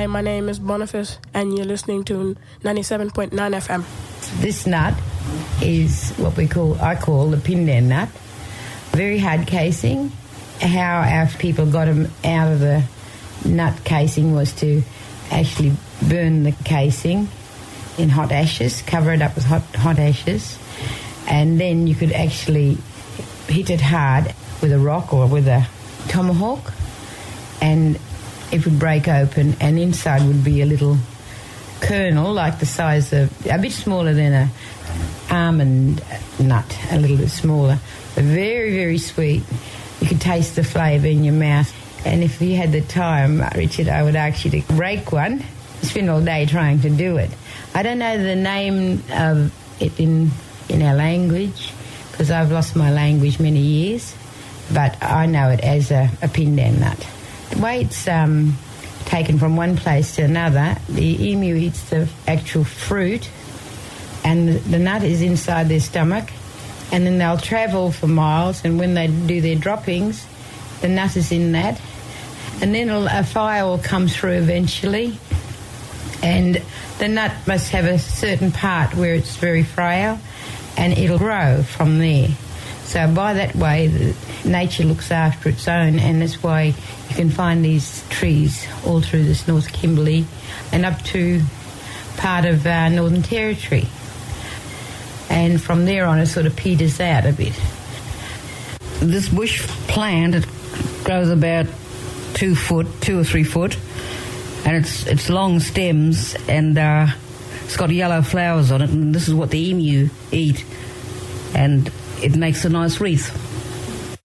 Hi, my name is Boniface, and you're listening to 97.9 FM. This nut is what I call the pindan nut. Very hard casing. How our people got them out of the nut casing was to actually burn the casing in hot ashes, cover it up with hot ashes, and then you could actually hit it hard with a rock or with a tomahawk, and it would break open, and inside would be a little kernel like the size of, a bit smaller than a almond nut, a little bit smaller, but very, very sweet. You could taste the flavour in your mouth. And if you had the time, Richard, I would ask you to break one, spend all day trying to do it. I don't know the name of it in our language, because I've lost my language many years, but I know it as a pindan nut. The way it's taken from one place to another, the emu eats the actual fruit, and the nut is inside their stomach, and then they'll travel for miles, and when they do their droppings, the nut is in that, and then a fire will come through eventually, and the nut must have a certain part where it's very frail, and it'll grow from there. So by that way, nature looks after its own, and that's why you can find these trees all through this North Kimberley and up to part of Northern Territory. And from there on, it sort of peters out a bit. This bush plant, it grows about 2 or 3 foot, and it's long stems, and it's got yellow flowers on it, and this is what the emu eat, and it makes a nice wreath.